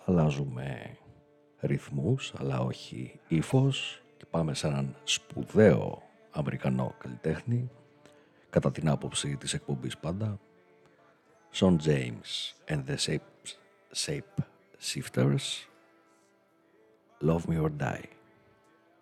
αλλάζουμε ρυθμούς, αλλά όχι ύφος, και πάμε σε έναν σπουδαίο Αμερικανό καλλιτέχνη, κατά την άποψη της εκπομπής πάντα, Sean James and the Shape Shifters, Love Me or Die.